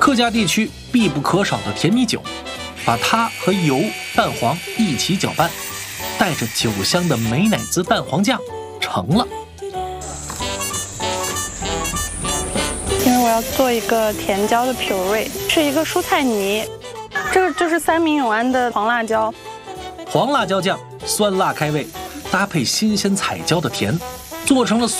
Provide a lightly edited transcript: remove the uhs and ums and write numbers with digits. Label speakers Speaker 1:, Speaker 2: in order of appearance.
Speaker 1: 客家地区必不可少的甜米酒，把它和油、蛋黄一起搅拌，带着酒香的美乃滋蛋黄酱成了。
Speaker 2: 因为我要做一个甜椒的 puree， 是一个蔬菜泥。这个就是三明永安的黄辣椒，
Speaker 1: 黄辣椒酱酸辣开胃，搭配新鲜彩椒的甜，做成了